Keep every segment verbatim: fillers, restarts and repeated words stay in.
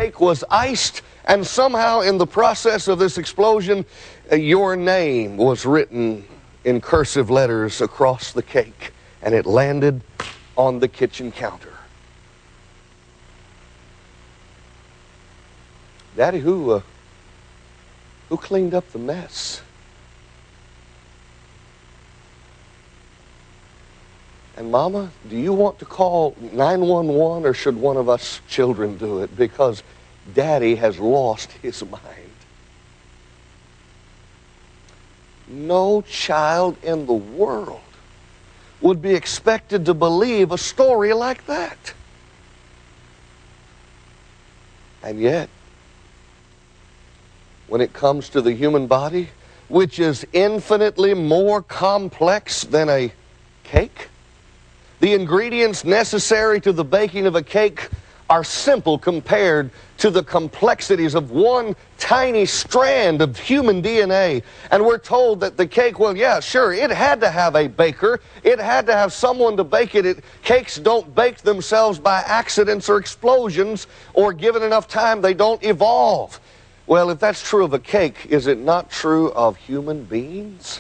cake was iced, and somehow in the process of this explosion, uh, your name was written in cursive letters across the cake, and it landed on the kitchen counter. Daddy, who, uh, who cleaned up the mess? And Mama, do you want to call nine one one, or should one of us children do it? Because Daddy has lost his mind. No child in the world would be expected to believe a story like that. And yet, when it comes to the human body, which is infinitely more complex than a cake, the ingredients necessary to the baking of a cake are simple compared to the complexities of one tiny strand of human D N A. And we're told that the cake, well, yeah, sure, it had to have a baker. It had to have someone to bake it. it. Cakes don't bake themselves by accidents or explosions, or given enough time, they don't evolve. Well, if that's true of a cake, is it not true of human beings?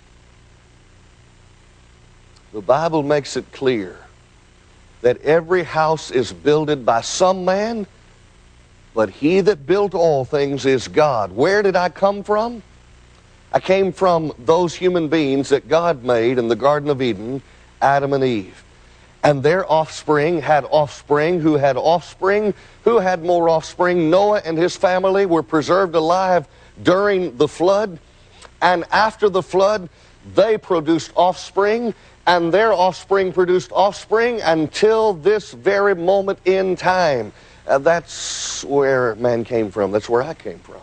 The Bible makes it clear that every house is builded by some man, but he that built all things is God. Where did I come from? I came from those human beings that God made in the Garden of Eden, Adam and Eve. And their offspring had offspring who had offspring who had more offspring. Noah and his family were preserved alive during the flood. And after the flood, they produced offspring, and their offspring produced offspring until this very moment in time. Uh, that's where man came from. That's where I came from.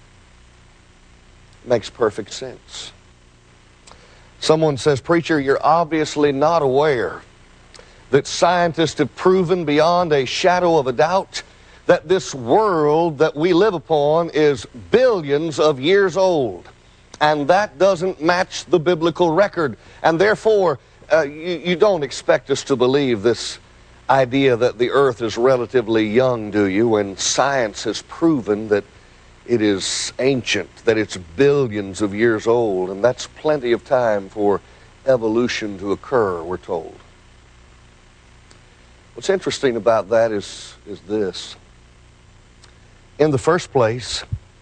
Makes perfect sense. Someone says, "Preacher, you're obviously not aware that scientists have proven beyond a shadow of a doubt that this world that we live upon is billions of years old. And that doesn't match the biblical record. And therefore, uh, you, you don't expect us to believe this idea that the earth is relatively young, do you? When science has proven that it is ancient, that it's billions of years old. And that's plenty of time for evolution to occur, we're told." What's interesting about that is, is this. In the first place,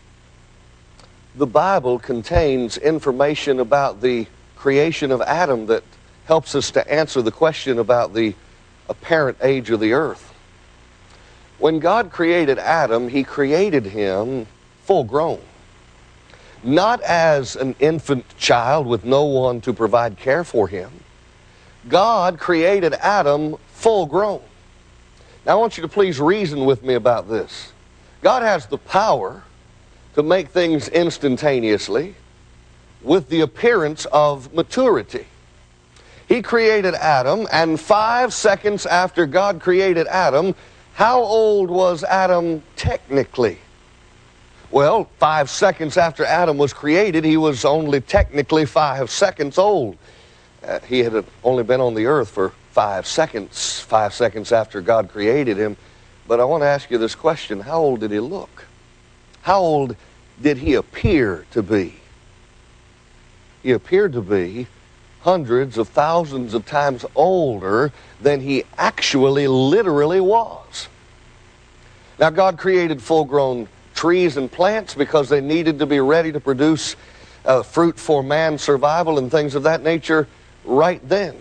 the Bible contains information about the creation of Adam that helps us to answer the question about the apparent age of the earth. When God created Adam, he created him full grown. Not as an infant child with no one to provide care for him. God created Adam full grown. Now I want you to please reason with me about this. God has the power to make things instantaneously with the appearance of maturity. He created Adam, and five seconds after God created Adam, how old was Adam technically? Well, five seconds after Adam was created, he was only technically five seconds old. Uh, he had only been on the earth for five seconds, five seconds after God created him. But I want to ask you this question: how old did he look? How old did he appear to be? He appeared to be hundreds of thousands of times older than he actually literally was. Now, God created full-grown trees and plants because they needed to be ready to produce uh, fruit for man's survival and things of that nature right then,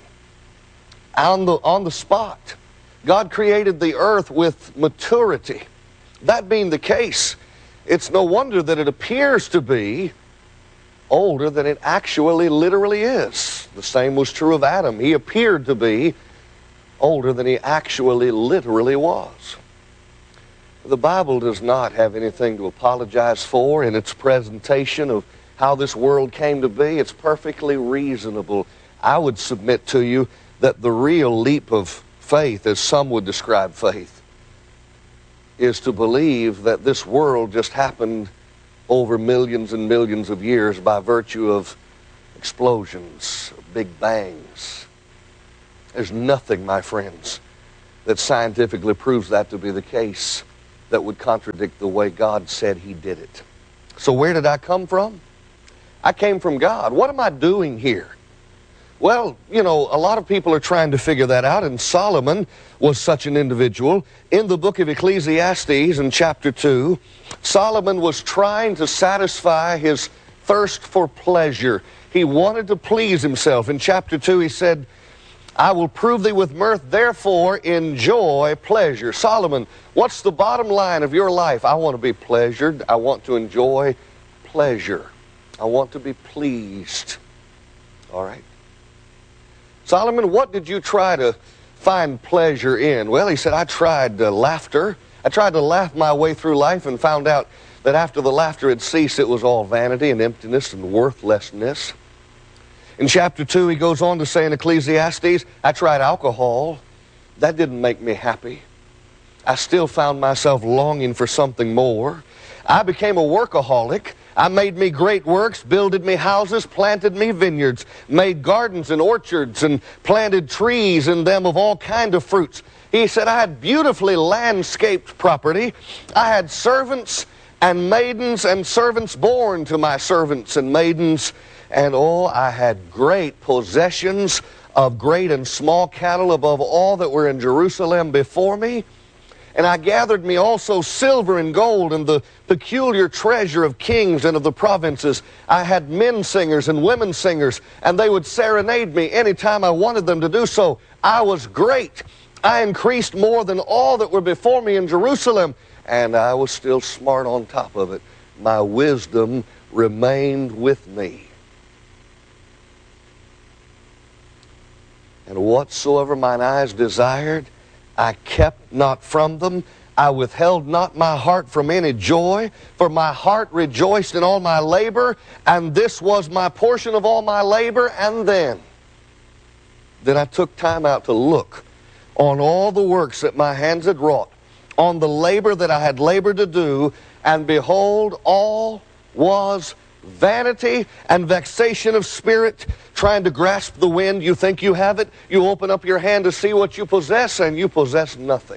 on the, on the spot. God created the earth with maturity. That being the case, it's no wonder that it appears to be older than it actually literally is. The same was true of Adam. He appeared to be older than he actually literally was. The Bible does not have anything to apologize for in its presentation of how this world came to be. It's perfectly reasonable. I would submit to you that the real leap of faith, as some would describe faith, is to believe that this world just happened over millions and millions of years by virtue of explosions, big bangs. There's nothing, my friends, that scientifically proves that to be the case. that would contradict the way God said he did it. So where did I come from? I came from God. What am I doing here? Well, you know, a lot of people are trying to figure that out, and Solomon was such an individual. In the book of Ecclesiastes, in chapter two, Solomon was trying to satisfy his thirst for pleasure. He wanted to please himself. In chapter two, he said, I will prove thee with mirth, therefore enjoy pleasure. Solomon, what's the bottom line of your life? I want to be pleasured. I want to enjoy pleasure. I want to be pleased. All right. Solomon, what did you try to find pleasure in? Well, he said, I tried uh, laughter. I tried to laugh my way through life and found out that after the laughter had ceased, it was all vanity and emptiness and worthlessness. In chapter two, he goes on to say in Ecclesiastes, I tried alcohol. That didn't make me happy. I still found myself longing for something more. I became a workaholic. I made me great works, builded me houses, planted me vineyards, made gardens and orchards, and planted trees in them of all kind of fruits. He said, I had beautifully landscaped property. I had servants and maidens and servants born to my servants and maidens. And oh, I had great possessions of great and small cattle above all that were in Jerusalem before me. And I gathered me also silver and gold and the peculiar treasure of kings and of the provinces. I had men singers and women singers, and they would serenade me anytime I wanted them to do so. I was great. I increased more than all that were before me in Jerusalem, and I was still smart on top of it. My wisdom remained with me. And whatsoever mine eyes desired, I kept not from them. I withheld not my heart from any joy, for my heart rejoiced in all my labor, and this was my portion of all my labor. And then, then I took time out to look on all the works that my hands had wrought, on the labor that I had labored to do, and behold, all was vanity and vexation of spirit, trying to grasp the wind. You think you have it. You open up your hand to see what you possess, and you possess nothing.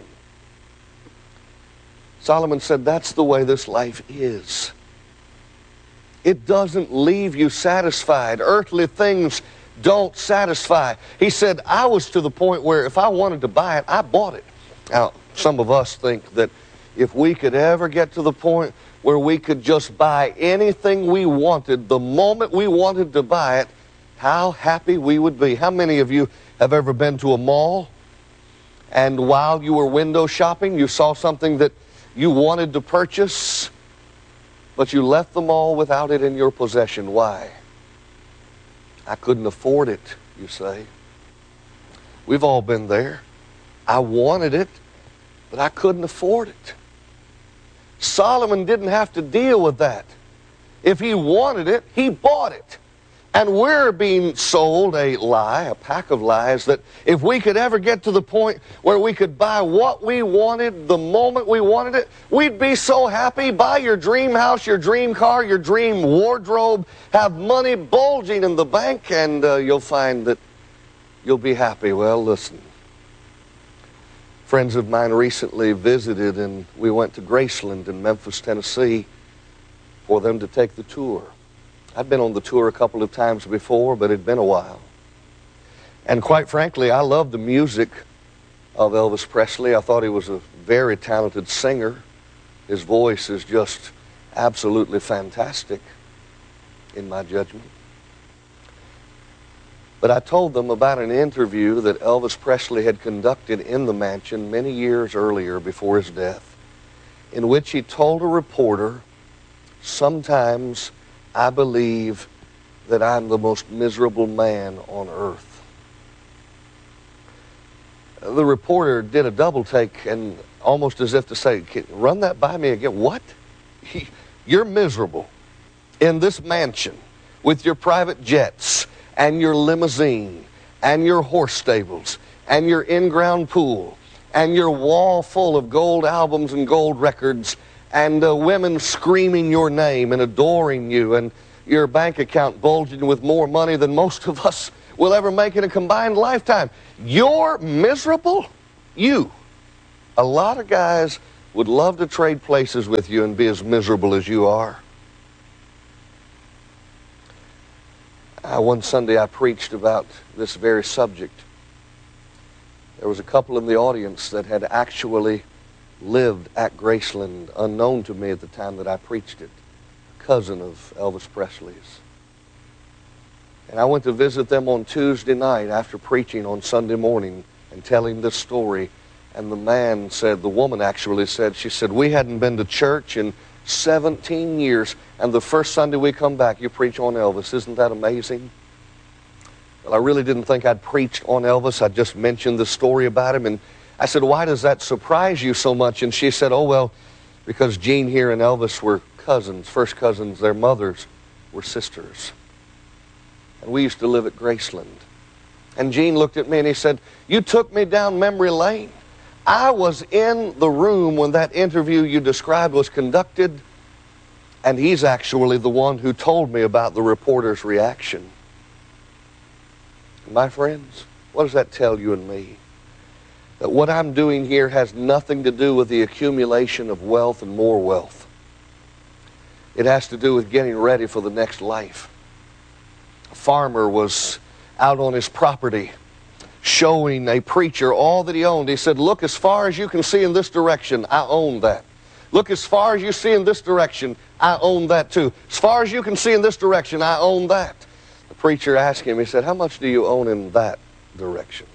Solomon said, that's the way this life is. It doesn't leave you satisfied. Earthly things don't satisfy. He said, I was to the point where if I wanted to buy it, I bought it. Now, some of us think that if we could ever get to the point where we could just buy anything we wanted the moment we wanted to buy it, how happy we would be. How many of you have ever been to a mall, and while you were window shopping, you saw something that you wanted to purchase, but you left the mall without it in your possession? Why? I couldn't afford it, you say. We've all been there. I wanted it, but I couldn't afford it. Solomon didn't have to deal with that. If he wanted it, he bought it. And we're being sold a lie, a pack of lies, that if we could ever get to the point where we could buy what we wanted the moment we wanted it, we'd be so happy. Buy your dream house, your dream car, your dream wardrobe, have money bulging in the bank, and uh, you'll find that you'll be happy. Well, listen. Friends of mine recently visited, and we went to Graceland in Memphis, Tennessee, for them to take the tour. I'd been on the tour a couple of times before, but it'd been a while. And quite frankly, I loved the music of Elvis Presley. I thought he was a very talented singer. His voice is just absolutely fantastic, in my judgment. But I told them about an interview that Elvis Presley had conducted in the mansion many years earlier before his death, in which he told a reporter, sometimes I believe that I'm the most miserable man on earth. The reporter did a double take, and almost as if to say, run that by me again. What? You're miserable in this mansion with your private jets and your limousine and your horse stables and your in-ground pool and your wall full of gold albums and gold records and uh, women screaming your name and adoring you, and your bank account bulging with more money than most of us will ever make in a combined lifetime. You're miserable? You. A lot of guys would love to trade places with you and be as miserable as you are. Uh, one Sunday I preached about this very subject. There was a couple in the audience that had actually lived at Graceland, unknown to me at the time that I preached it, a cousin of Elvis Presley's. And I went to visit them on Tuesday night after preaching on Sunday morning and telling this story. And the man said, the woman actually said, she said, we hadn't been to church in seventeen years, and the first Sunday we come back, you preach on Elvis. Isn't that amazing? Well, I really didn't think I'd preached on Elvis. I just mentioned the story about him. And I said, why does that surprise you so much? And she said, oh, well, because Gene here and Elvis were cousins, first cousins. Their mothers were sisters. And we used to live at Graceland. And Gene looked at me and he said, you took me down memory lane. I was in the room when that interview you described was conducted, and he's actually the one who told me about the reporter's reaction. My friends, what does that tell you and me? That what I'm doing here has nothing to do with the accumulation of wealth and more wealth. It has to do with getting ready for the next life. A farmer was out on his property showing a preacher all that he owned. He said, look, as far as you can see in this direction, I own that. Look, as far as you see in this direction, I own that too. As far as you can see in this direction, I own that. The preacher asked him, he said, how much do you own in that direction?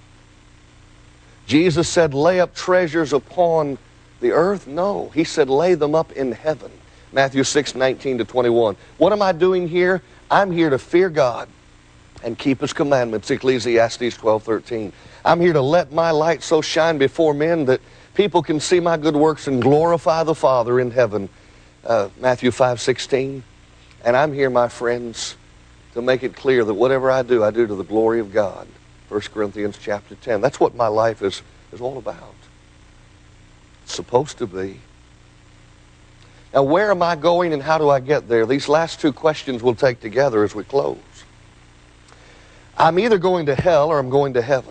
Jesus said, lay up treasures upon the earth? No. He said, lay them up in heaven. Matthew six, nineteen to twenty-one. What am I doing here? I'm here to fear God and keep His commandments, Ecclesiastes twelve, thirteen. I'm here to let my light so shine before men that people can see my good works and glorify the Father in heaven, uh, Matthew five, sixteen. And I'm here, my friends, to make it clear that whatever I do, I do to the glory of God, First Corinthians chapter ten. That's what my life is, is all about. It's supposed to be. Now, where am I going and how do I get there? These last two questions we'll take together as we close. I'm either going to hell or I'm going to heaven.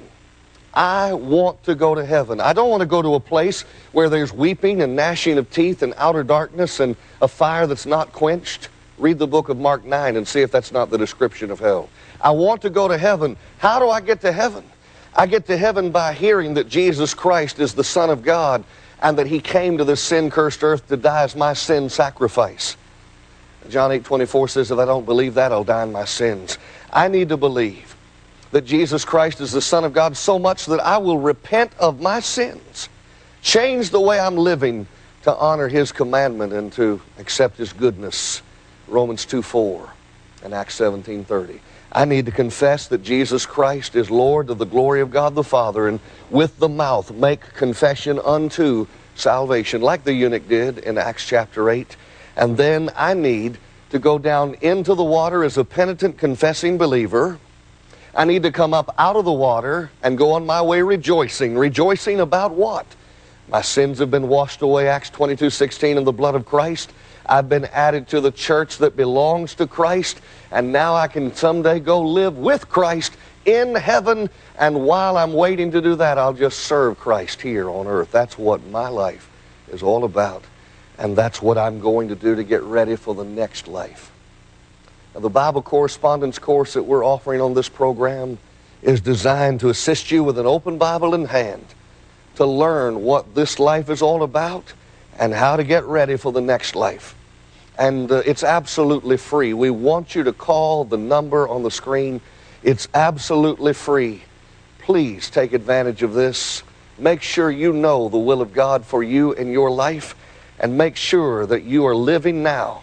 I want to go to heaven. I don't want to go to a place where there's weeping and gnashing of teeth and outer darkness and a fire that's not quenched. Read the book of Mark nine and see if that's not the description of hell. I want to go to heaven. How do I get to heaven? I get to heaven by hearing that Jesus Christ is the Son of God and that He came to this sin-cursed earth to die as my sin sacrifice. John eight, twenty-four says, if I don't believe that, I'll die in my sins. I need to believe that Jesus Christ is the Son of God so much that I will repent of my sins, change the way I'm living to honor His commandment and to accept His goodness, Romans two, four and Acts seventeen, thirty. I need to confess that Jesus Christ is Lord to the glory of God the Father, and with the mouth make confession unto salvation, like the eunuch did in Acts chapter eight. And then I need to go down into the water as a penitent, confessing believer. I need to come up out of the water and go on my way rejoicing. Rejoicing about what? My sins have been washed away, Acts twenty-two, sixteen, in the blood of Christ. I've been added to the church that belongs to Christ, and now I can someday go live with Christ in heaven, and while I'm waiting to do that, I'll just serve Christ here on earth. That's what my life is all about, and that's what I'm going to do to get ready for the next life. Now, the Bible correspondence course that we're offering on this program is designed to assist you with an open Bible in hand to learn what this life is all about and how to get ready for the next life. And uh, it's absolutely free. We want you to call the number on the screen. It's absolutely free. Please take advantage of this. Make sure you know the will of God for you in your life, and make sure that you are living now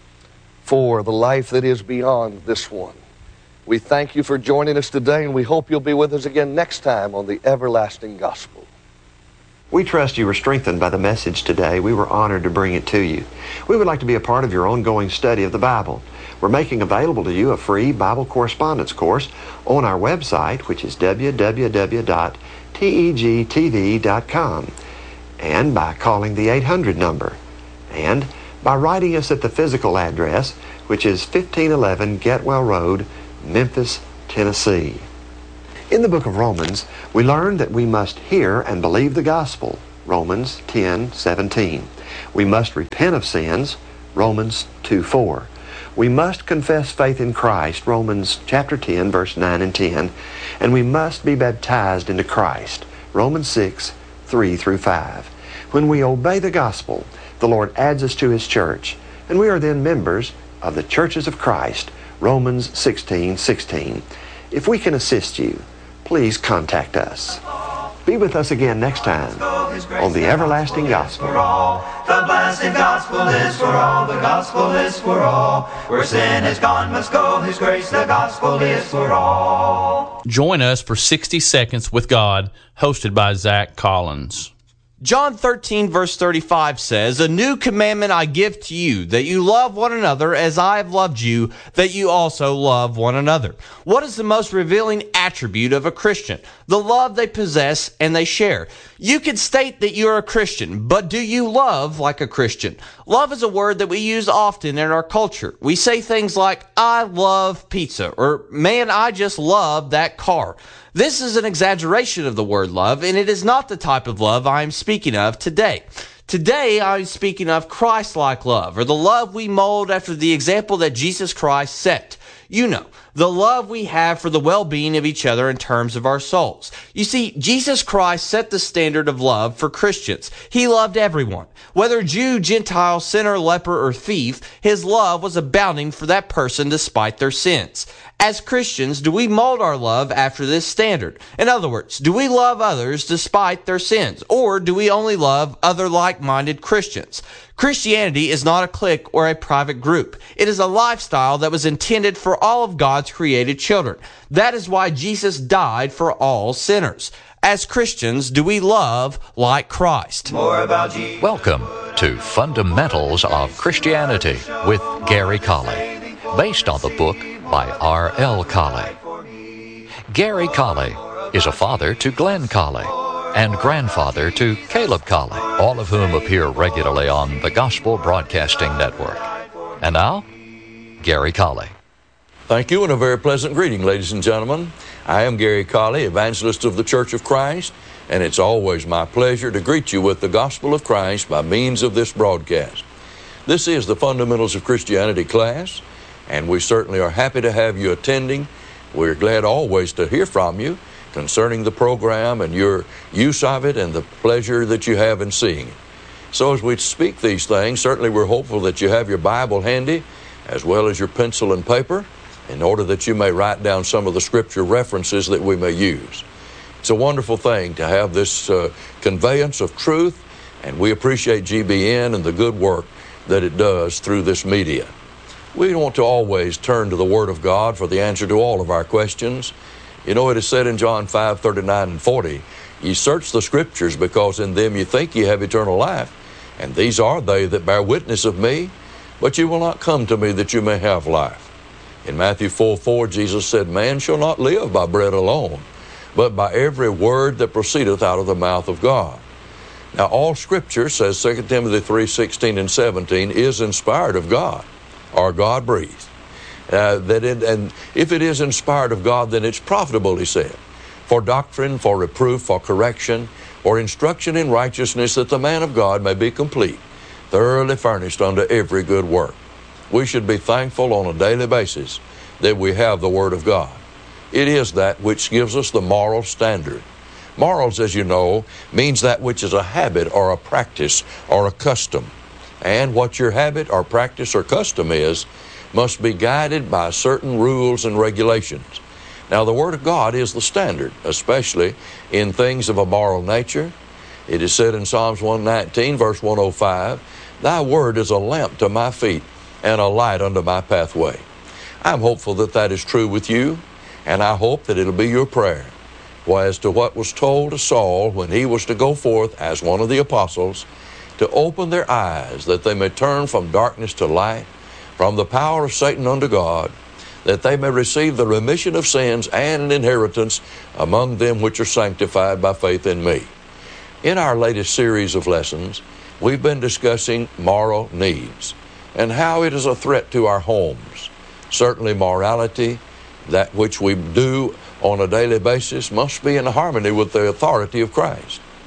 for the life that is beyond this one. We thank you for joining us today, and we hope you'll be with us again next time on the Everlasting Gospel. We trust you were strengthened by the message today. We were honored to bring it to you. We would like to be a part of your ongoing study of the Bible. We're making available to you a free Bible correspondence course on our website, which is w w w dot tegtv dot com, and by calling the eight hundred number, and by writing us at the physical address, which is fifteen eleven Getwell Road, Memphis, Tennessee. In the book of Romans, we learn that we must hear and believe the gospel. Romans ten seventeen. We must repent of sins, Romans two four. We must confess faith in Christ, Romans chapter ten, verse nine and ten. And we must be baptized into Christ, Romans six, three through five. When we obey the gospel, the Lord adds us to His church, and we are then members of the churches of Christ, Romans sixteen sixteen. If we can assist you, please contact us. Be with us again next time on the Everlasting Gospel. The blessed gospel is for all, the gospel is for all. Where sin is gone must go His grace, the gospel is for all. Join us for sixty seconds with God, hosted by Zach Collins. John thirteen, verse thirty-five says, "A new commandment I give to you, that you love one another as I have loved you, that you also love one another." What is the most revealing attribute of a Christian? The love they possess and they share. You can state that you're a Christian, but do you love like a Christian? Love is a word that we use often in our culture. We say things like, "I love pizza," or "Man, I just love that car." This is an exaggeration of the word love, and it is not the type of love I am speaking of today. Today, I'm speaking of Christ-like love, or the love we mold after the example that Jesus Christ set. You know, the love we have for the well-being of each other in terms of our souls. You see, Jesus Christ set the standard of love for Christians. He loved everyone. Whether Jew, Gentile, sinner, leper, or thief, His love was abounding for that person despite their sins. As Christians, do we mold our love after this standard? In other words, do we love others despite their sins? Or do we only love other like-minded Christians? Christianity is not a clique or a private group. It is a lifestyle that was intended for all of God's created children. That is why Jesus died for all sinners. As Christians, do we love like Christ? More about Jesus. Welcome to Fundamentals of Christianity with Gary Colley, based on the book by R L Colley. Gary Colley is a father to Glenn Colley and grandfather to Caleb Colley, all of whom appear regularly on the Gospel Broadcasting Network. And now, Gary Colley. Thank you, and a very pleasant greeting, ladies and gentlemen. I am Gary Colley, evangelist of the Church of Christ, and it's always my pleasure to greet you with the Gospel of Christ by means of this broadcast. This is the Fundamentals of Christianity class, and we certainly are happy to have you attending. We're glad always to hear from you concerning the program and your use of it and the pleasure that you have in seeing it. So as we speak these things, certainly we're hopeful that you have your Bible handy as well as your pencil and paper in order that you may write down some of the scripture references that we may use. It's a wonderful thing to have this uh, conveyance of truth, and we appreciate G B N and the good work that it does through this media. We want to always turn to the Word of God for the answer to all of our questions. You know, it is said in John five, thirty-nine and forty, "Ye search the Scriptures, because in them ye think ye have eternal life, and these are they that bear witness of me, but ye will not come to me that you may have life." In Matthew four four, Jesus said, "Man shall not live by bread alone, but by every word that proceedeth out of the mouth of God." Now, all Scripture, says Second Timothy three sixteen and seventeen, is inspired of God, or God-breathed. Uh, that it, and if it is inspired of God, then it's profitable, he said, for doctrine, for reproof, for correction, for instruction in righteousness, that the man of God may be complete, thoroughly furnished unto every good work. We should be thankful on a daily basis that we have the Word of God. It is that which gives us the moral standard. Morals, as you know, means that which is a habit or a practice or a custom. And what your habit or practice or custom is must be guided by certain rules and regulations. Now, the Word of God is the standard, especially in things of a moral nature. It is said in Psalms one nineteen, verse one oh five, "Thy word is a lamp to my feet and a light unto my pathway." I'm hopeful that that is true with you, and I hope that it'll be your prayer. Well, as to what was told to Saul when he was to go forth as one of the apostles, to open their eyes that they may turn from darkness to light, from the power of Satan unto God, that they may receive the remission of sins and an inheritance among them which are sanctified by faith in me. In our latest series of lessons, we've been discussing moral needs and how it is a threat to our homes. Certainly morality, that which we do on a daily basis, must be in harmony with the authority of Christ.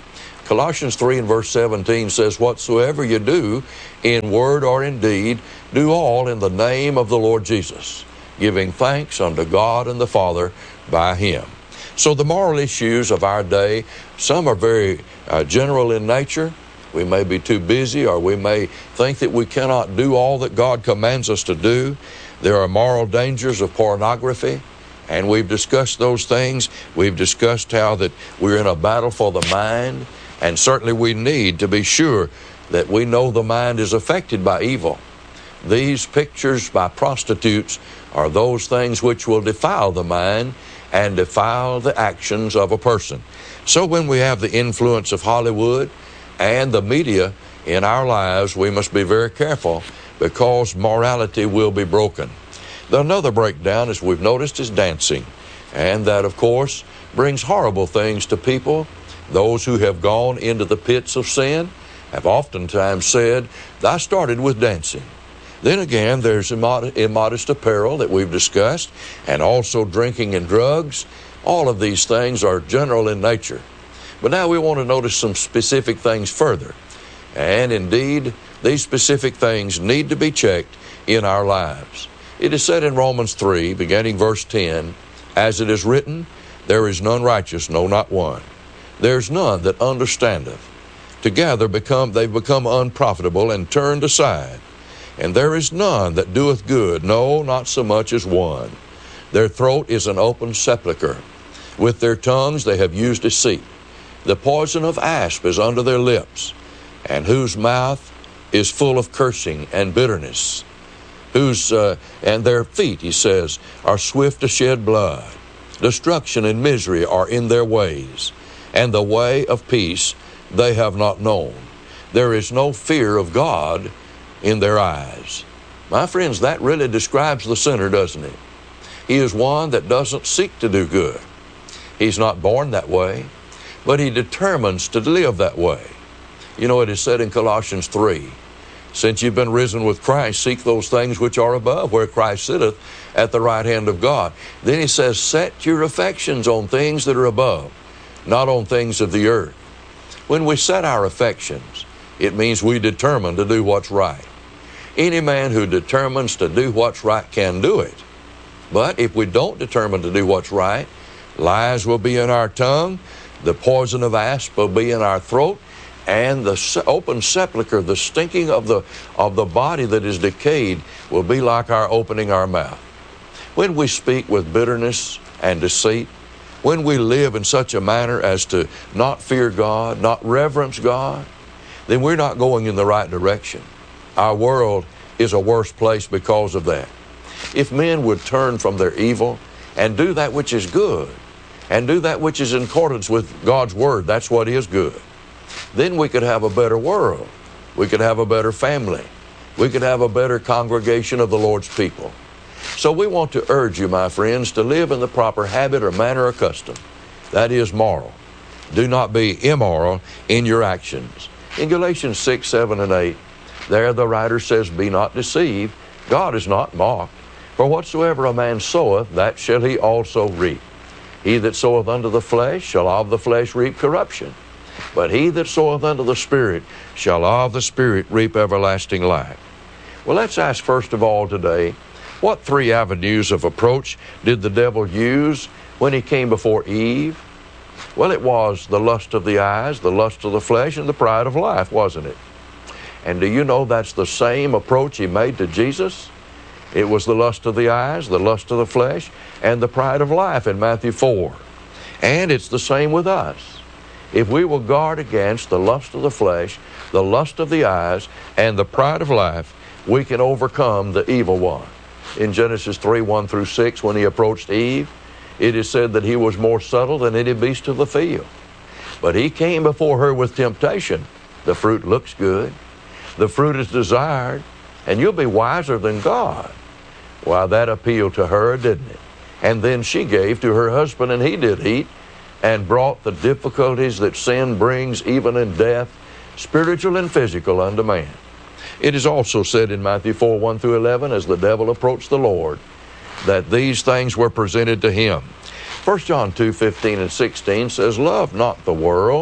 Colossians three and verse seventeen says, whatsoever you do in word or in deed, do all in the name of the Lord Jesus, giving thanks unto God and the Father by Him. So the moral issues of our day, some are very uh, general in nature. We may be too busy, or we may think that we cannot do all that God commands us to do. There are moral dangers of pornography, and we've discussed those things. We've discussed how that we're in a battle for the mind, and certainly we need to be sure that we know the mind is affected by evil. These pictures by prostitutes are those things which will defile the mind and defile the actions of a person. So when we have the influence of Hollywood and the media in our lives, we must be very careful, because morality will be broken. Another breakdown, as we've noticed, is dancing. And that, of course, brings horrible things to people. Those who have gone into the pits of sin have oftentimes said, I started with dancing. Then again, there's immod- immodest apparel that we've discussed, and also drinking and drugs. All of these things are general in nature. But now we want to notice some specific things further. And indeed, these specific things need to be checked in our lives. It is said in Romans three, beginning verse ten, as it is written, there is none righteous, no, not one. There is none that understandeth. Together become they've become unprofitable and turned aside. And there is none that doeth good, no, not so much as one. Their throat is an open sepulchre. With their tongues they have used deceit. The poison of asp is under their lips, and whose mouth is full of cursing and bitterness. Whose uh, and their feet, he says, are swift to shed blood. Destruction and misery are in their ways, and the way of peace they have not known. There is no fear of God in their eyes. My friends, that really describes the sinner, doesn't it? He is one that doesn't seek to do good. He's not born that way, but he determines to live that way. You know, it is said in Colossians three, since you've been risen with Christ, seek those things which are above, where Christ sitteth at the right hand of God. Then he says, set your affections on things that are above, not on things of the earth. When we set our affections, it means we determine to do what's right. Any man who determines to do what's right can do it. But if we don't determine to do what's right, lies will be in our tongue, the poison of asp will be in our throat, and the open sepulchre, the stinking of the of the body that is decayed, will be like our opening our mouth. When we speak with bitterness and deceit, when we live in such a manner as to not fear God, not reverence God, then we're not going in the right direction. Our world is a worse place because of that. If men would turn from their evil and do that which is good, and do that which is in accordance with God's Word, that's what is good, then we could have a better world. We could have a better family. We could have a better congregation of the Lord's people. So we want to urge you, my friends, to live in the proper habit or manner or custom. That is moral. Do not be immoral in your actions. In Galatians six, seven, and eight, there the writer says, be not deceived. God is not mocked. For whatsoever a man soweth, that shall he also reap. He that soweth unto the flesh shall of the flesh reap corruption. But he that soweth unto the Spirit shall of the Spirit reap everlasting life. Well, let's ask first of all today, what three avenues of approach did the devil use when he came before Eve? Well, it was the lust of the eyes, the lust of the flesh, and the pride of life, wasn't it? And do you know that's the same approach he made to Jesus? It was the lust of the eyes, the lust of the flesh, and the pride of life in Matthew four. And it's the same with us. If we will guard against the lust of the flesh, the lust of the eyes, and the pride of life, we can overcome the evil one. In Genesis three, one through six, when he approached Eve, it is said that he was more subtle than any beast of the field. But he came before her with temptation. The fruit looks good. The fruit is desired, and you'll be wiser than God. Why, that appealed to her, didn't it? And then she gave to her husband, and he did eat, and brought the difficulties that sin brings, even in death, spiritual and physical, unto man. It is also said in Matthew four, one through eleven, as the devil approached the Lord, that these things were presented to him. First John two, fifteen and sixteen says, love not the world,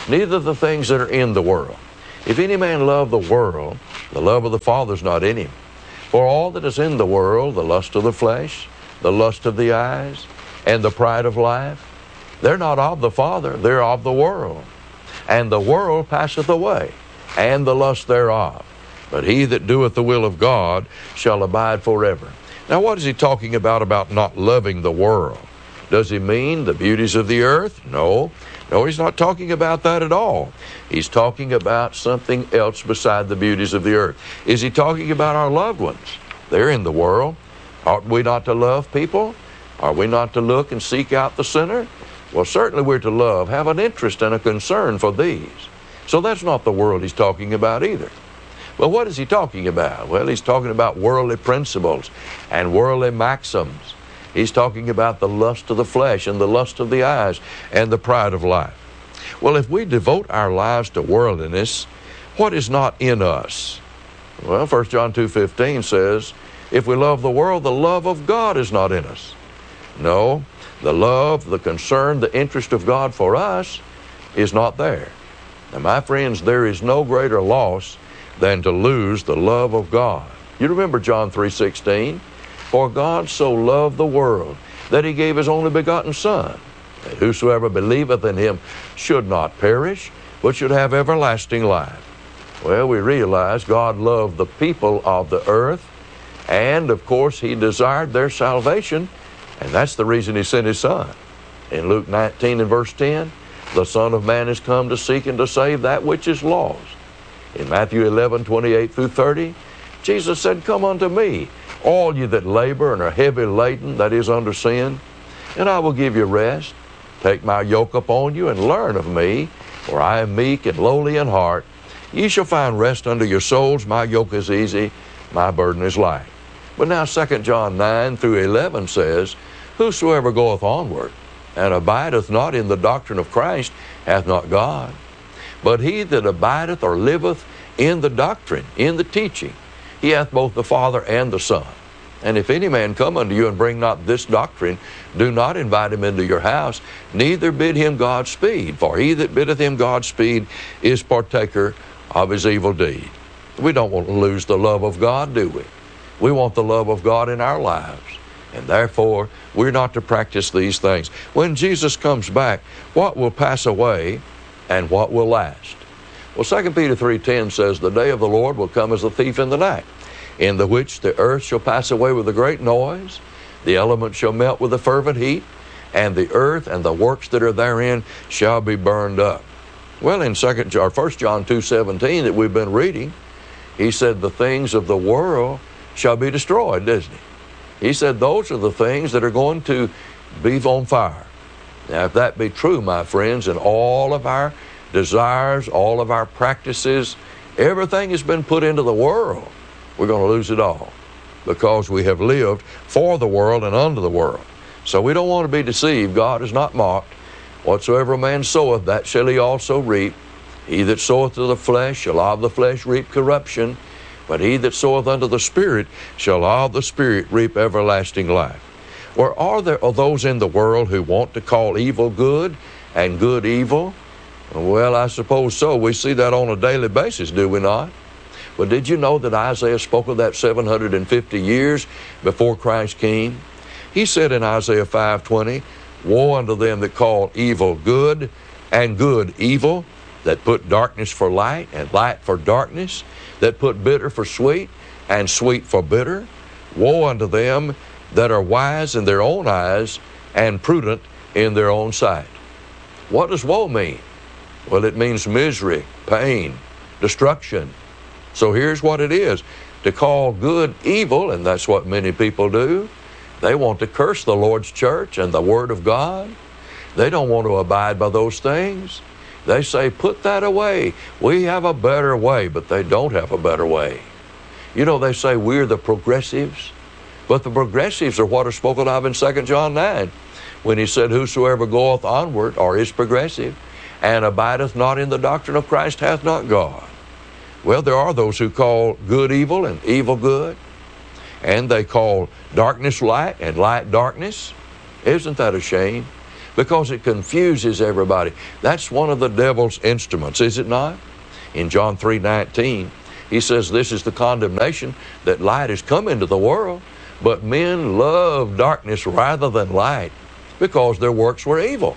neither the things that are in the world. If any man love the world, the love of the Father is not in him. For all that is in the world, the lust of the flesh, the lust of the eyes, and the pride of life, they're not of the Father, they're of the world. And the world passeth away, and the lust thereof. But he that doeth the will of God shall abide forever. Now what is he talking about, about not loving the world? Does he mean the beauties of the earth? No. No, he's not talking about that at all. He's talking about something else beside the beauties of the earth. Is he talking about our loved ones? They're in the world. Ought we not to love people? Are we not to look and seek out the sinner? Well, certainly we're to love, have an interest and a concern for these. So that's not the world he's talking about either. Well, what is he talking about? Well, he's talking about worldly principles and worldly maxims. He's talking about the lust of the flesh and the lust of the eyes and the pride of life. Well, if we devote our lives to worldliness, what is not in us? Well, First John two fifteen says, if we love the world, the love of God is not in us. No, the love, the concern, the interest of God for us is not there. Now, my friends, there is no greater loss than to lose the love of God. You remember John three sixteen? For God so loved the world that he gave his only begotten Son, that whosoever believeth in him should not perish, but should have everlasting life. Well, we realize God loved the people of the earth, and of course he desired their salvation, and that's the reason he sent his Son. In Luke nineteen and verse ten, the Son of Man is come to seek and to save that which is lost. In Matthew eleven, twenty-eight through thirty, Jesus said, come unto me, all ye that labor and are heavy laden, that is under sin, and I will give you rest. Take my yoke upon you and learn of me, for I am meek and lowly in heart. Ye shall find rest unto your souls. My yoke is easy, my burden is light. But now Second John nine through eleven says, whosoever goeth onward and abideth not in the doctrine of Christ hath not God. But he that abideth or liveth in the doctrine, in the teaching, he hath both the Father and the Son. And if any man come unto you and bring not this doctrine, do not invite him into your house, neither bid him Godspeed. For he that biddeth him Godspeed is partaker of his evil deed. We don't want to lose the love of God, do we? We want the love of God in our lives. And therefore, we're not to practice these things. When Jesus comes back, what will pass away and what will last? Well, Second Peter three ten says, the day of the Lord will come as a thief in the night, in the which the earth shall pass away with a great noise, the elements shall melt with a fervent heat, and the earth and the works that are therein shall be burned up. Well, in Second or First John two seventeen that we've been reading, he said the things of the world shall be destroyed, doesn't he? He said those are the things that are going to be on fire. Now, if that be true, my friends, and all of our desires, all of our practices, everything has been put into the world, we're going to lose it all because we have lived for the world and unto the world. So we don't want to be deceived. God is not mocked. Whatsoever a man soweth, that shall he also reap. He that soweth to the flesh shall of the flesh reap corruption, but he that soweth unto the Spirit shall of the Spirit reap everlasting life. Or are there are those in the world who want to call evil good and good evil? Well, I suppose so. We see that on a daily basis, do we not? But did you know that Isaiah spoke of that seven hundred fifty years before Christ came? He said in Isaiah five twenty, woe unto them that call evil good and good evil, that put darkness for light and light for darkness, that put bitter for sweet and sweet for bitter. Woe unto them that are wise in their own eyes and prudent in their own sight. What does woe mean? Well, it means misery, pain, destruction. So here's what it is. To call good evil, and that's what many people do. They want to curse the Lord's church and the Word of God. They don't want to abide by those things. They say, put that away. We have a better way, but they don't have a better way. You know, they say we're the progressives, but the progressives are what are spoken of in Second John nine, when he said, whosoever goeth onward, or is progressive, and abideth not in the doctrine of Christ hath not God. Well, there are those who call good evil and evil good, and they call darkness light and light darkness. Isn't that a shame? because it confuses everybody. That's one of the devil's instruments, is it not? In John three nineteen, he says, this is the condemnation, that light has come into the world, but men love darkness rather than light, because their works were evil.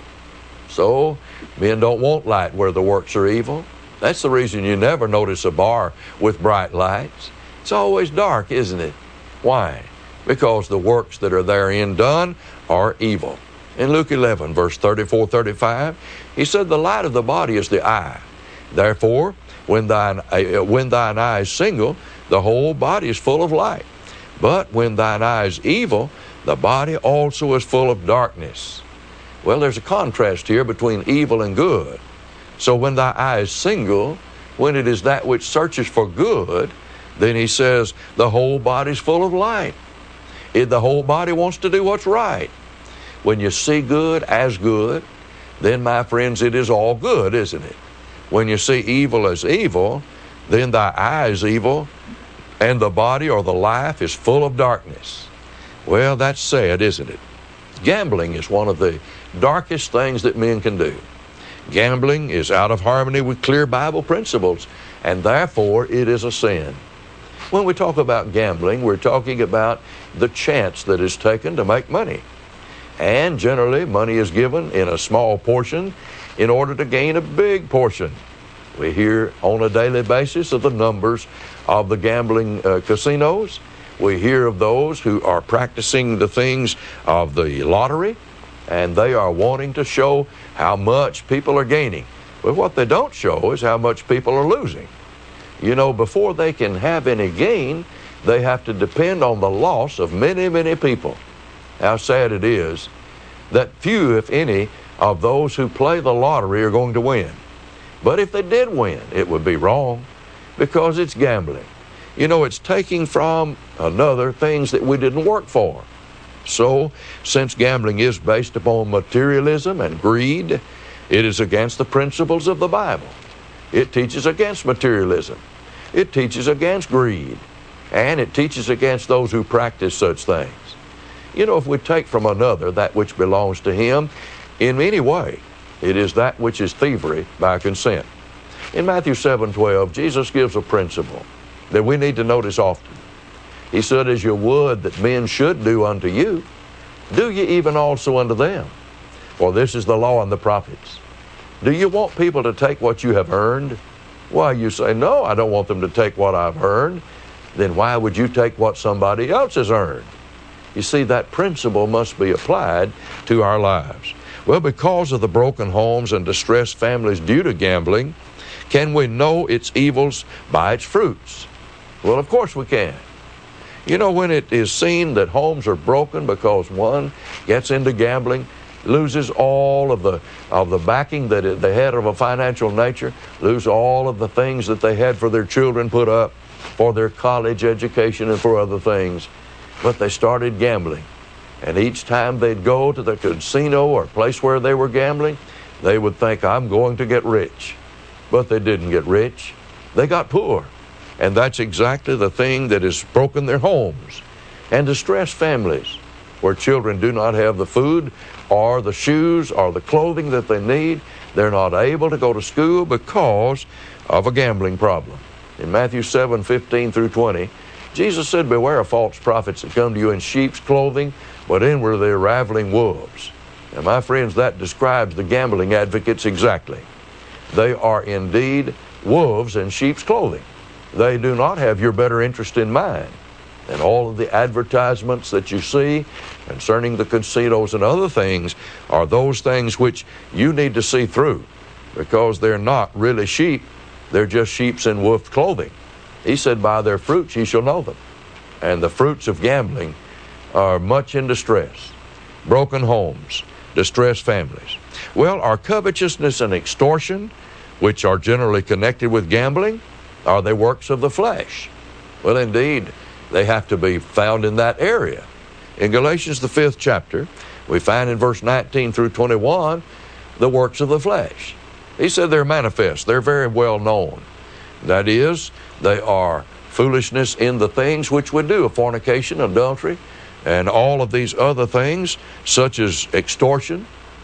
So men don't want light where the works are evil. That's the reason you never notice a bar with bright lights. It's always dark, isn't it? Why? Because the works that are therein done are evil. In Luke eleven, verse thirty-four, thirty-five, he said, the light of the body is the eye. Therefore, when thine, uh, when thine eye is single, the whole body is full of light. But when thine eye is evil, the body also is full of darkness. Well, there's a contrast here between evil and good. So when thy eye is single, when it is that which searches for good, then he says the whole body's full of light. It, the whole body wants to do what's right. When you see good as good, then, my friends, it is all good, isn't it? When you see evil as evil, then thy eye is evil, and the body or the life is full of darkness. Well, that's sad, isn't it? Gambling is one of the darkest things that men can do. Gambling is out of harmony with clear Bible principles, and therefore it is a sin. When we talk about gambling, we're talking about the chance that is taken to make money. And generally, money is given in a small portion in order to gain a big portion. We hear on a daily basis of the numbers of the gambling uh, casinos. We hear of those who are practicing the things of the lottery, and they are wanting to show how much people are gaining. But what they don't show is how much people are losing. You know, before they can have any gain, they have to depend on the loss of many, many people. How sad it is that few, if any, of those who play the lottery are going to win. But if they did win, it would be wrong, because it's gambling. You know, it's taking from another things that we didn't work for. So, since gambling is based upon materialism and greed, it is against the principles of the Bible. It teaches against materialism. It teaches against greed. And it teaches against those who practice such things. You know, if we take from another that which belongs to him, in any way, it is that which is thievery by consent. In Matthew seven twelve, Jesus gives a principle that we need to notice often. He said, as you would that men should do unto you, do ye even also unto them. For this is the law and the prophets. Do you want people to take what you have earned? Why, you say, no, I don't want them to take what I've earned. Then why would you take what somebody else has earned? You see, that principle must be applied to our lives. Well, because of the broken homes and distressed families due to gambling, can we know its evils by its fruits? Well, of course we can. You know, when it is seen that homes are broken because one gets into gambling, loses all of the of the backing that it, they had of a financial nature, lose all of the things that they had for their children put up, for their college education and for other things, but they started gambling. And each time they'd go to the casino or place where they were gambling, they would think, I'm going to get rich. But they didn't get rich. They got poor. And that's exactly the thing that has broken their homes. And distressed families, where children do not have the food or the shoes or the clothing that they need. They're not able to go to school because of a gambling problem. In Matthew seven fifteen through twenty, Jesus said, beware of false prophets that come to you in sheep's clothing, but inwardly they're ravening wolves. And my friends, that describes the gambling advocates exactly. They are indeed wolves in sheep's clothing. They do not have your better interest in mind. And all of the advertisements that you see concerning the casinos and other things are those things which you need to see through, because they're not really sheep. They're just sheep in wolf clothing. He said, by their fruits ye shall know them. And the fruits of gambling are much in distress. Broken homes, distressed families. Well, are covetousness and extortion, which are generally connected with gambling, are they works of the flesh? Well, indeed, they have to be found in that area. In Galatians, the fifth chapter, we find in verse nineteen through twenty-one, the works of the flesh. He said they're manifest. They're very well known. That is, they are foolishness in the things which we do, fornication, adultery, and all of these other things, such as extortion,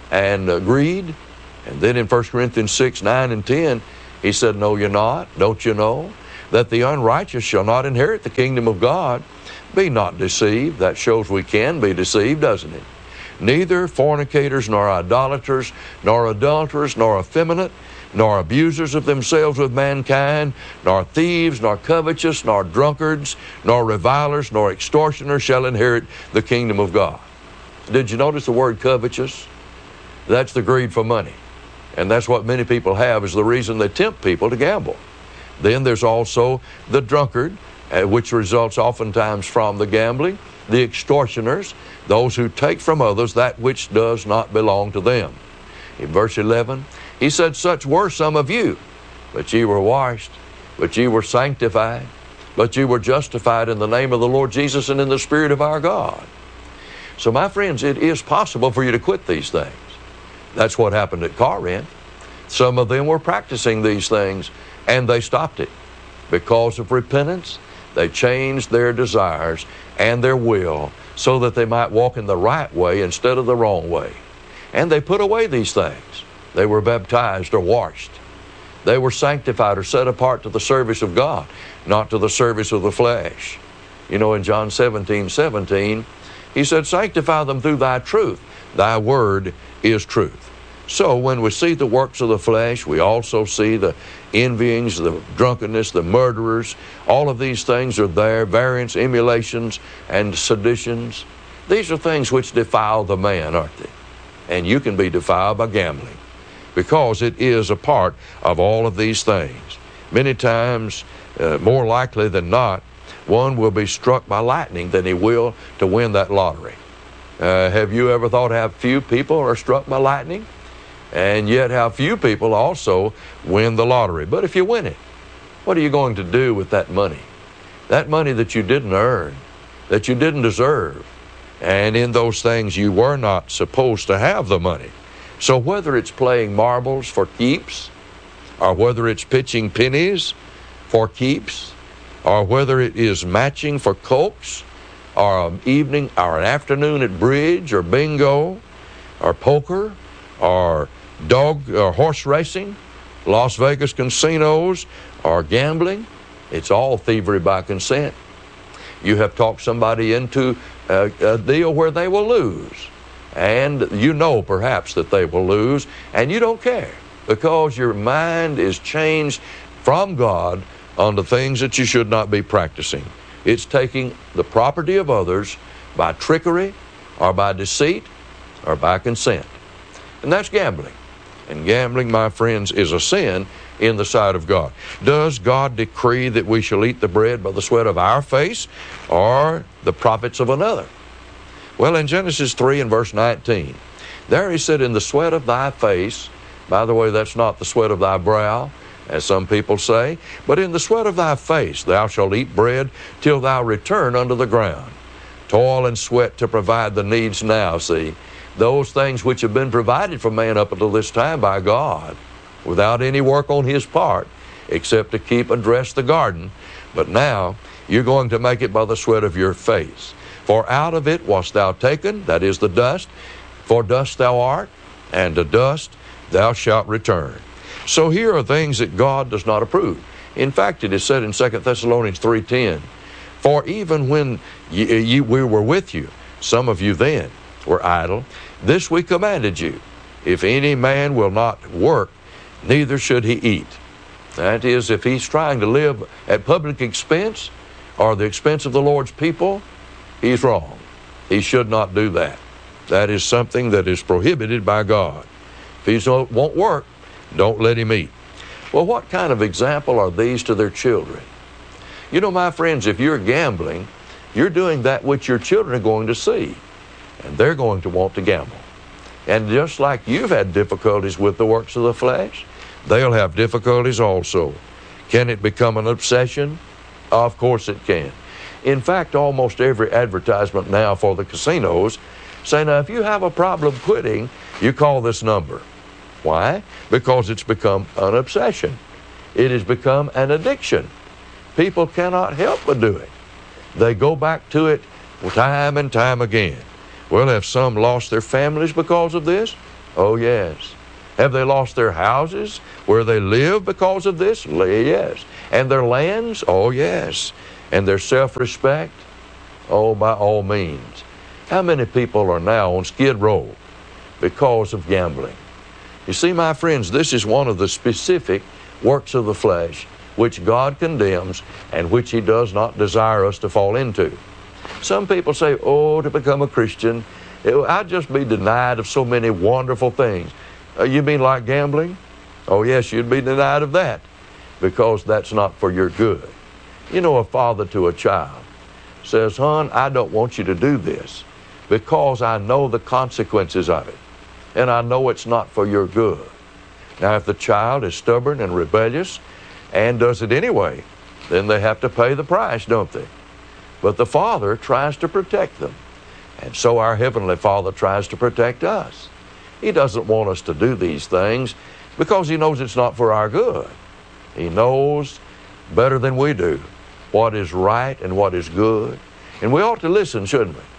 and uh, greed. And then in First Corinthians six, nine, and ten, he said, no, you're not. Don't you know that the unrighteous shall not inherit the kingdom of God? Be not deceived. That shows we can be deceived, doesn't it? Neither fornicators, nor idolaters, nor adulterers, nor effeminate, nor abusers of themselves with mankind, nor thieves, nor covetous, nor drunkards, nor revilers, nor extortioners shall inherit the kingdom of God. Did you notice the word covetous? That's the greed for money. And that's what many people have, is the reason they tempt people to gamble. Then there's also the drunkard, uh, which results oftentimes from the gambling. The extortioners, those who take from others that which does not belong to them. In verse eleven, he said, such were some of you, but ye were washed, but ye were sanctified, but ye were justified in the name of the Lord Jesus and in the Spirit of our God. So my friends, it is possible for you to quit these things. That's what happened at Corinth. Some of them were practicing these things, and they stopped it. Because of repentance, they changed their desires and their will so that they might walk in the right way instead of the wrong way. And they put away these things. They were baptized or washed. They were sanctified or set apart to the service of God, not to the service of the flesh. You know, in John seventeen, seventeen, he said, sanctify them through thy truth. Thy word is truth. So when we see the works of the flesh, we also see the envyings, the drunkenness, the murderers. All of these things are there, variance, emulations, and seditions. These are things which defile the man, aren't they? And you can be defiled by gambling, because it is a part of all of these things. Many times, uh, more likely than not, one will be struck by lightning than he will to win that lottery. Uh, have you ever thought how few people are struck by lightning? And yet how few people also win the lottery. But if you win it, what are you going to do with that money? That money that you didn't earn, that you didn't deserve. And in those things you were not supposed to have the money. So whether it's playing marbles for keeps, or whether it's pitching pennies for keeps, or whether it is matching for cokes, or an evening or an afternoon at bridge or bingo or poker or dog or horse racing, Las Vegas casinos, or gambling, it's all thievery by consent. You have talked somebody into a, a deal where they will lose, and you know perhaps that they will lose, and you don't care because your mind is changed from God onto things that you should not be practicing. It's taking the property of others by trickery or by deceit or by consent. And that's gambling. And gambling, my friends, is a sin in the sight of God. Does God decree that we shall eat the bread by the sweat of our face or the profits of another? Well, in Genesis three and verse nineteen, there he said, in the sweat of thy face, by the way, that's not the sweat of thy brow, as some people say, but in the sweat of thy face thou shalt eat bread till thou return unto the ground. Toil and sweat to provide the needs now, see, those things which have been provided for man up until this time by God, without any work on his part, except to keep and dress the garden. But now you're going to make it by the sweat of your face. For out of it wast thou taken, that is the dust, for dust thou art, and to dust thou shalt return. So here are things that God does not approve. In fact, it is said in Second Thessalonians three ten, for even when ye, ye, we were with you, some of you then were idle, this we commanded you, if any man will not work, neither should he eat. That is, if he's trying to live at public expense or the expense of the Lord's people, he's wrong. He should not do that. That is something that is prohibited by God. If he won't work, don't let him eat. Well, what kind of example are these to their children? You know, my friends, if you're gambling, you're doing that which your children are going to see, and they're going to want to gamble. And just like you've had difficulties with the works of the flesh, they'll have difficulties also. Can it become an obsession? Of course it can. In fact, almost every advertisement now for the casinos say, now, if you have a problem quitting, you call this number. Why? Because it's become an obsession. It has become an addiction. People cannot help but do it. They go back to it time and time again. Well, have some lost their families because of this? Oh, yes. Have they lost their houses where they live because of this? Yes. And their lands? Oh, yes. And their self-respect? Oh, by all means. How many people are now on Skid Row because of gambling? You see, my friends, this is one of the specific works of the flesh which God condemns and which He does not desire us to fall into. Some people say, oh, to become a Christian, it, I'd just be denied of so many wonderful things. Uh, you mean like gambling? Oh, yes, you'd be denied of that because that's not for your good. You know, a father to a child says, hon, I don't want you to do this because I know the consequences of it, and I know it's not for your good. Now, if the child is stubborn and rebellious and does it anyway, then they have to pay the price, don't they? But the Father tries to protect them, and so our Heavenly Father tries to protect us. He doesn't want us to do these things because He knows it's not for our good. He knows better than we do what is right and what is good, and we ought to listen, shouldn't we?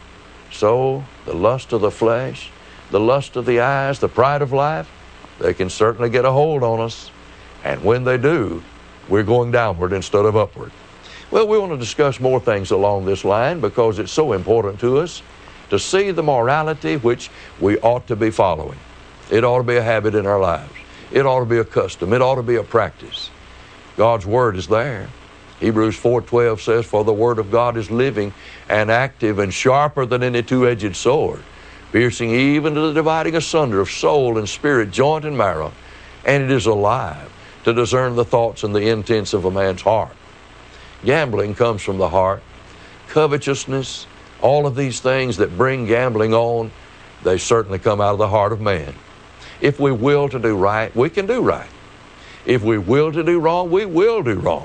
So, the lust of the flesh, the lust of the eyes, the pride of life, they can certainly get a hold on us. And when they do, we're going downward instead of upward. Well, we want to discuss more things along this line because it's so important to us to see the morality which we ought to be following. It ought to be a habit in our lives. It ought to be a custom. It ought to be a practice. God's Word is there. Hebrews four twelve says, for the Word of God is living and active and sharper than any two-edged sword, piercing even to the dividing asunder of soul and spirit, joint and marrow, and it is alive to discern the thoughts and the intents of a man's heart. Gambling comes from the heart. Covetousness, all of these things that bring gambling on, they certainly come out of the heart of man. If we will to do right, we can do right. If we will to do wrong, we will do wrong.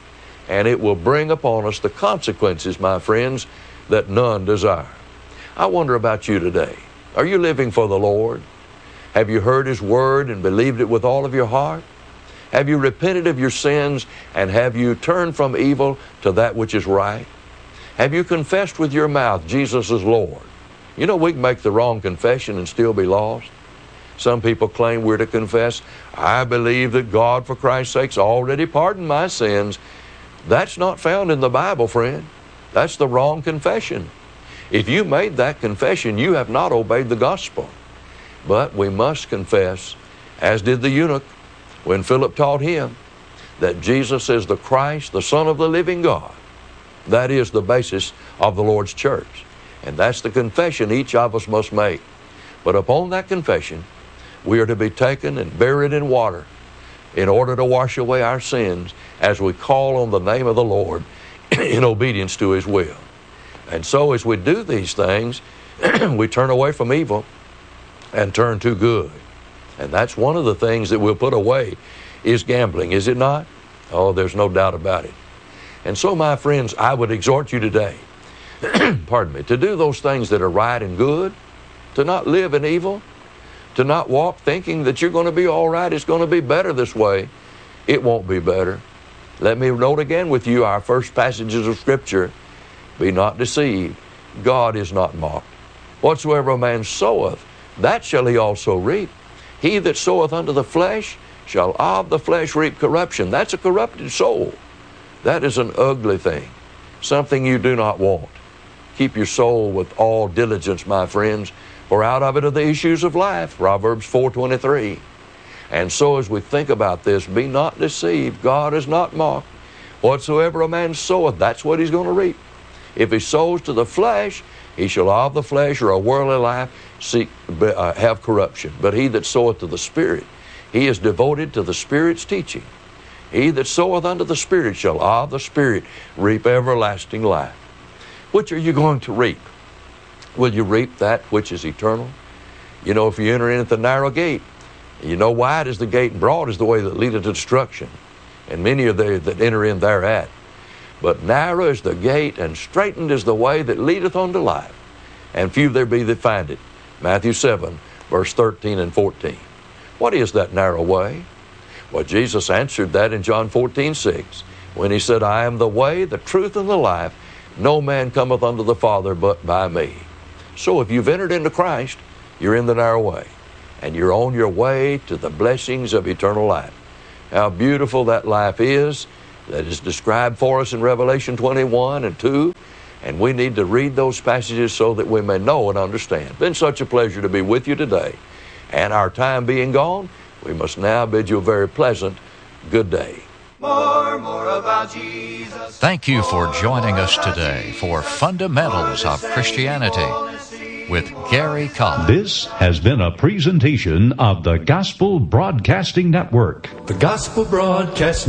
And it will bring upon us the consequences, my friends, that none desire. I wonder about you today. Are you living for the Lord? Have you heard His Word and believed it with all of your heart? Have you repented of your sins and have you turned from evil to that which is right? Have you confessed with your mouth Jesus is Lord? You know, we can make the wrong confession and still be lost. Some people claim we're to confess, I believe that God, for Christ's sakes, already pardoned my sins. That's not found in the Bible, friend. That's the wrong confession. If you made that confession, you have not obeyed the gospel. But we must confess, as did the eunuch when Philip taught him, that Jesus is the Christ, the Son of the living God. That is the basis of the Lord's church. And that's the confession each of us must make. But upon that confession, we are to be taken and buried in water in order to wash away our sins as we call on the name of the Lord in obedience to His will. And so as we do these things, we turn away from evil and turn to good. And that's one of the things that we'll put away is gambling, is it not? Oh, there's no doubt about it. And so, my friends, I would exhort you today, pardon me, to do those things that are right and good, to not live in evil, to not walk thinking that you're going to be all right, it's going to be better this way. It won't be better. Let me note again with you our first passages of Scripture. Be not deceived. God is not mocked. Whatsoever a man soweth, that shall he also reap. He that soweth unto the flesh shall of the flesh reap corruption. That's a corrupted soul. That is an ugly thing, something you do not want. Keep your soul with all diligence, my friends, for out of it are the issues of life, Proverbs four twenty-three. And so as we think about this, be not deceived. God is not mocked. Whatsoever a man soweth, that's what he's going to reap. If he sows to the flesh, he shall of the flesh or a worldly life seek, uh, have corruption. But he that soweth to the Spirit, he is devoted to the Spirit's teaching. He that soweth unto the Spirit shall of the Spirit reap everlasting life. Which are you going to reap? Will you reap that which is eternal? You know, if you enter in at the narrow gate, you know, wide is the gate and broad is the way that leadeth to destruction. And many are they that enter in thereat. But narrow is the gate, and straitened is the way that leadeth unto life, and few there be that find it. Matthew seven, verse thirteen and fourteen. What is that narrow way? Well, Jesus answered that in John fourteen six, when He said, I am the way, the truth, and the life. No man cometh unto the Father but by me. So if you've entered into Christ, you're in the narrow way. and you're on your way to the blessings of eternal life. How beautiful that life is that is described for us in Revelation twenty-one and two, and we need to read those passages so that we may know and understand. It's been such a pleasure to be with you today, and our time being gone, we must now bid you a very pleasant good day. More, more about Jesus. Thank you for joining us today for Fundamentals of Christianity with Gary Collins. This has been a presentation of the Gospel Broadcasting Network. The Gospel Broadcasting